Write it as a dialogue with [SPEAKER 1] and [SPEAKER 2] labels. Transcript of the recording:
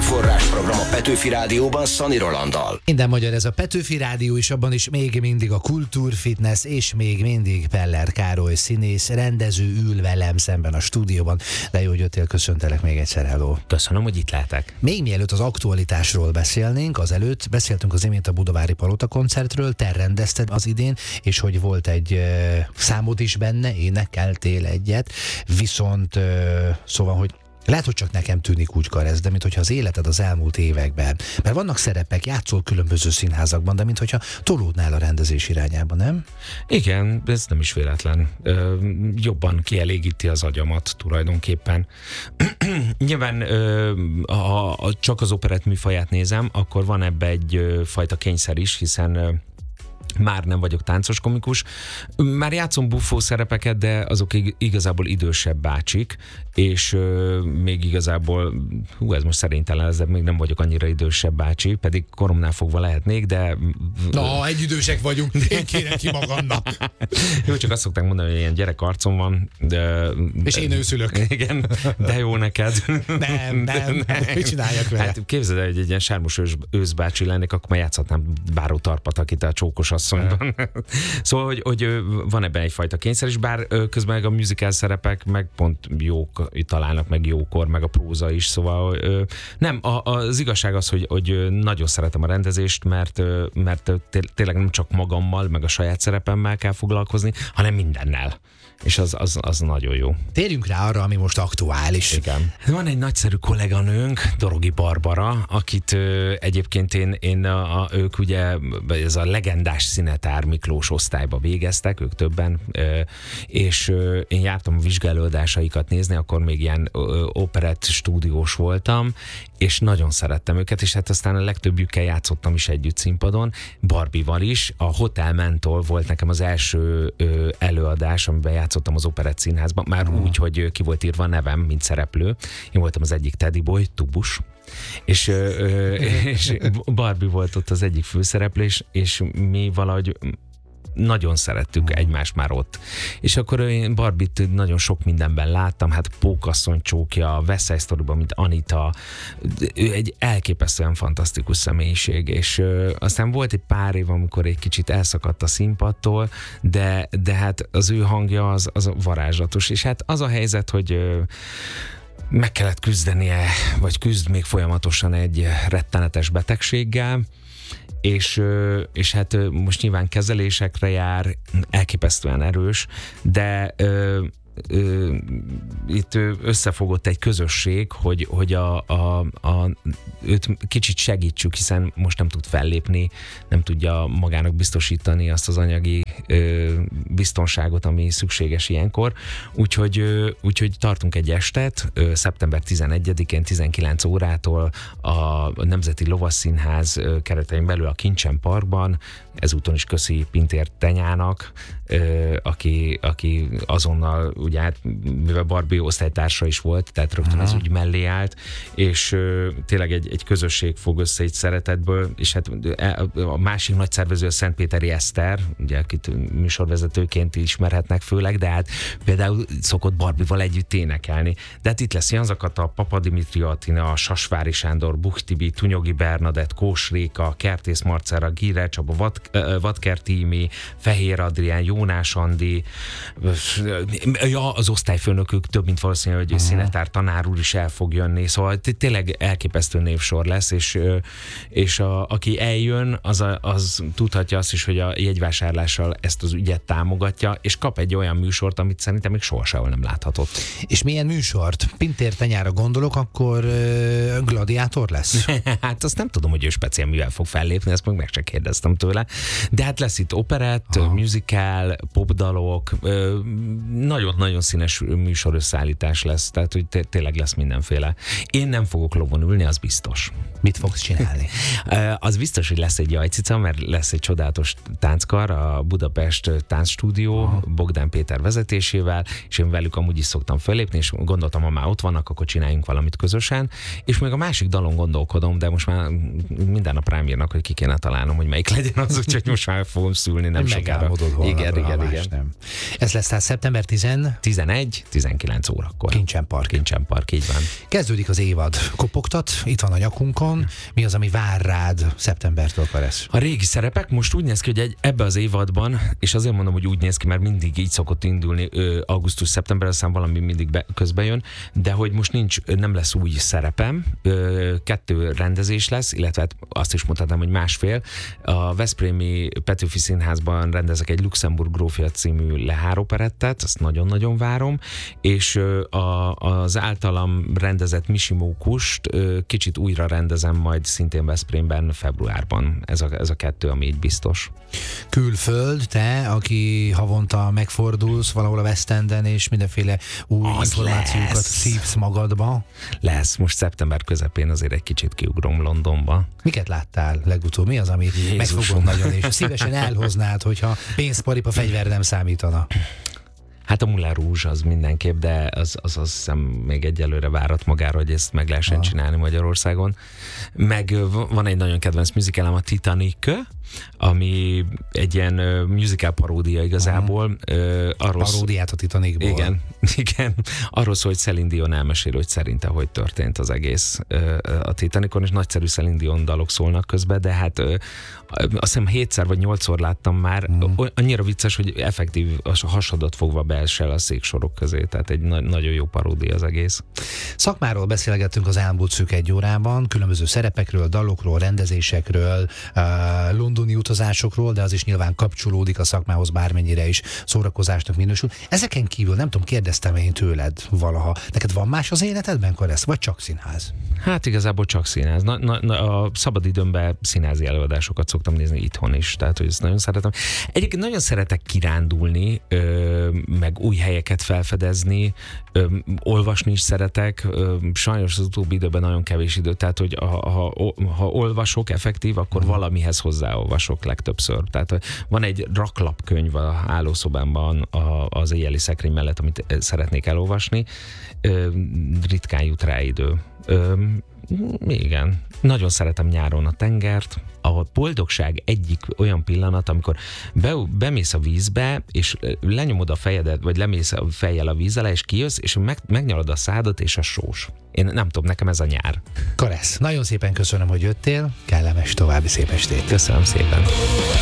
[SPEAKER 1] forrásprogram a Petőfi Rádióban Szani Rolanddal.
[SPEAKER 2] Minden magyar, ez a Petőfi Rádió, és abban is még mindig a kultúrfitness, és még mindig Peller Károly színész, rendező ül velem szemben a stúdióban. De jó, hogy jöttél, köszöntelek még egyszer, hello.
[SPEAKER 3] Köszönöm, hogy itt lehetek.
[SPEAKER 2] Még mielőtt az aktualitásról beszélnénk, azelőtt beszéltünk az imént a Budavári Palota koncertről, te rendezted az idén, és hogy volt egy számod is benne, énekeltél egyet, viszont szóval, hogy lehet, hogy csak nekem tűnik úgy, Karesz, de minthogyha az életed az elmúlt években, mert vannak szerepek, játszol különböző színházakban, de minthogyha tolódnál a rendezés irányába, nem?
[SPEAKER 3] Igen, ez nem is véletlen. Jobban kielégíti az agyamat tulajdonképpen. Nyilván, ha csak az operett műfaját nézem, akkor van ebbe egy fajta kényszer is, hiszen már nem vagyok táncos komikus. Már játszom buffó szerepeket, de azok igazából idősebb bácsik, és még igazából, ez most szerénytelen lesz, de még nem vagyok annyira idősebb bácsi, pedig koromnál fogva lehetnék, de...
[SPEAKER 2] Na, egyidősek vagyunk, én kérem ki magamnak.
[SPEAKER 3] Jó, csak azt szokták mondani, hogy ilyen gyerekarcom van, de...
[SPEAKER 2] És én őszülök.
[SPEAKER 3] Igen, de jó neked.
[SPEAKER 2] Nem, mit csináljak vele?
[SPEAKER 3] Hát képzeld el, hogy egy ilyen sármos őszbácsi lennék, akkor már játszhatnám Báró Tarpat, akit a Csókos asszonyban. Szóval, hogy van ebben egyfajta kényszer is, bár közben meg a musical szerepek meg pont jók találnak, meg jókor, meg a próza is, szóval nem, az igazság az, hogy nagyon szeretem a rendezést, mert tényleg nem csak magammal, meg a saját szerepemmel kell foglalkozni, hanem mindennel. És az nagyon jó.
[SPEAKER 2] Térjünk rá arra, ami most aktuális.
[SPEAKER 3] Igen. Van egy nagyszerű kolléganőnk, Dorogi Barbara, akit egyébként ők ugye ez a legendás Szinetár Miklós osztályba végeztek, ők többen, és én jártam a vizsgálódásaikat nézni, akkor még ilyen operett stúdiós voltam, és nagyon szerettem őket, és hát aztán a legtöbbjükkel játszottam is együtt színpadon, Barbival is. A Hotel Mentol volt nekem az első előadás, amiben játszottam az Operett Színházban, már úgy, hogy ki volt írva a nevem, mint szereplő. Én voltam az egyik Teddy Boy, Tubus, és Barbie volt ott az egyik főszereplő, és mi valahogy nagyon szerettük egymást már ott. És akkor én Barbit nagyon sok mindenben láttam, hát Pókasszony csókja, West Side Storyban, mint Anita, ő egy elképesztően fantasztikus személyiség, és aztán volt egy pár év, amikor egy kicsit elszakadt a színpadtól, de hát az ő hangja az varázslatos, és hát az a helyzet, hogy meg kellett küzdenie, vagy küzd még folyamatosan egy rettenetes betegséggel, és hát most nyilván kezelésekre jár, elképesztően erős, de itt összefogott egy közösség, hogy őt kicsit segítsük, hiszen most nem tud fellépni, nem tudja magának biztosítani azt az anyagi biztonságot, ami szükséges ilyenkor. Úgyhogy tartunk egy estet, szeptember 11-én 19 órától a Nemzeti Lovasszínház keretein belül a Kincsen Parkban. Ezúton is köszi Pintér Tenyának, aki azonnal, ugye hát, mivel Barbie osztálytársa is volt, tehát rögtön az ügy mellé állt, és tényleg egy közösség fog össze egy szeretetből, és hát a másik nagy szervező a Szentpéteri Eszter, ugye, akit műsorvezetőként ismerhetnek főleg, de hát például szokott Barbival együtt énekelni. De hát itt lesz Jan Zakata, Papa Dimitri Attina, Sasvári Sándor, Buch Tibi, Tunyogi Bernadett, Kós Réka, Kertész Marcella, Gíre Csaba, Vadker Tími, Fehér Adrián, Jónás Andi, az osztályfőnökük több mint valószínű, hogy Szinetár tanár úr is el fog jönni, szóval tényleg elképesztő névsor lesz, és aki eljön, az tudhatja azt is, hogy a jegyvásárlással ezt az ügyet támogatja, és kap egy olyan műsort, amit szerintem még sohasem nem láthatott.
[SPEAKER 2] És milyen műsort? Pintér Tenyára gondolok, akkor gladiátor lesz? Hát
[SPEAKER 3] azt nem tudom, hogy ő speciál mivel fog fellépni, ezt meg csak kérdeztem tőle, de hát lesz itt operett, musical, popdalok, nagyon-nagyon színes műsor összeállítás lesz, tehát hogy tényleg lesz mindenféle. Én nem fogok lovon ülni, az biztos.
[SPEAKER 2] Mit fogsz csinálni?
[SPEAKER 3] Az biztos, hogy lesz egy jajcica, mert lesz egy csodálatos tánckar, a Budapest Táncstúdió, Bogdán Péter vezetésével, és én velük amúgy is szoktam fellépni, és gondoltam, ha már ott vannak, akkor csináljunk valamit közösen, és még a másik dalon gondolkodom, de most már minden nap rám írnak, hogy ki kéne találnom, hogy melyik legyen az, úgyhogy most már fogom szülni nem sokára.
[SPEAKER 2] Igen.
[SPEAKER 3] Nem.
[SPEAKER 2] Ez lesz tehát szeptember 19 Kedden
[SPEAKER 3] 11-19 órakor.
[SPEAKER 2] Kincsen Park,
[SPEAKER 3] így van.
[SPEAKER 2] Kezdődik az évad. Kopogtat, itt van a nyakunkon. Mi az, ami vár rád szeptembertől, Karesz?
[SPEAKER 3] A régi szerepek most úgy néz ki, hogy ebbe az évadban, és azért mondom, hogy úgy néz ki, mert mindig így szokott indulni augusztus-szeptember, aztán valami mindig közbe jön, de hogy most nem lesz új szerepem, 2 rendezés lesz, illetve azt is mondhatnám, hogy másfél. A veszprémi Petőfi Színházban rendezek egy Luxemburg grófja című Lehár operettet, azt nagyon-nagyon várom, és az általam rendezett Misimókust kicsit újra rendezem majd szintén Veszprémben februárban. Ez a 2, ami így biztos.
[SPEAKER 2] Külföld, te, aki havonta megfordulsz valahol a West Enden, és mindenféle új információkat szívsz magadba.
[SPEAKER 3] Lesz, most szeptember közepén azért egy kicsit kiugrom Londonba.
[SPEAKER 2] Miket láttál legutóbb? Mi az, ami megfogod nagyon, és szívesen elhoznád, hogyha pénzparipa fegyver nem számítana?
[SPEAKER 3] Hát a Moulin Rouge az mindenképp, de az azt hiszem még egyelőre várat magára, hogy ezt meg lehessen csinálni Magyarországon. Meg van egy nagyon kedvenc musicalem, a Titanic, ami egy ilyen musical paródia igazából.
[SPEAKER 2] Paródiát a Titanicból.
[SPEAKER 3] Igen. Arról szól, hogy Celine Dion elmesél, hogy szerinte hogy történt az egész a Titanicon, és nagyszerű Celine Dion dalok szólnak közben, de hát azt hiszem 7-szer vagy 8-szor láttam már. Annyira vicces, hogy effektív a hasadat fogva beesel a széksorok közé, tehát egy nagyon jó paródia az egész.
[SPEAKER 2] Szakmáról beszélgettünk az elmúlt szűk 1 órában, különböző szerepekről, dalokról, rendezésekről, londoni utazásokról, de az is nyilván kapcsolódik a szakmához, bármennyire is szórakozásnak minősül. Ezeken kívül nem tudom, kérdeztem én tőled valaha. Neked van más az életedben, Karesz, vagy csak színház?
[SPEAKER 3] Hát igazából csak színház. A szabadidőmben színházi előadásokat szoktam nézni itthon is, tehát hogy ezt nagyon szeretem. Egyébként nagyon szeretek kirándulni, meg új helyeket felfedezni, olvasni is szeretek, sajnos az utóbbi időben nagyon kevés idő, tehát hogy ha olvasok effektív, akkor valamihez hozzáolvasok legtöbbször. Tehát van egy raklapkönyv a hálószobámban az éjjeli szekrény mellett, amit szeretnék elolvasni, ritkán jut rá idő. Igen. Nagyon szeretem nyáron a tengert. A boldogság egyik olyan pillanat, amikor bemész a vízbe, és lenyomod a fejedet, vagy lemész a fejjel a víz alá, és kijössz, és megnyalod a szádat, és a sós. Én nem tudom, nekem ez a nyár.
[SPEAKER 2] Karesz, nagyon szépen köszönöm, hogy jöttél. Kellemes további szép estét.
[SPEAKER 3] Köszönöm szépen.